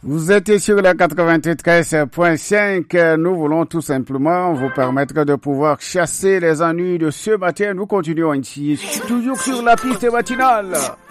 Vous êtes sur la 93.5. Nous voulons tout simplement vous permettre de pouvoir chasser les ennuis de ce matin. Nous continuons ici, toujours sur la piste matinale.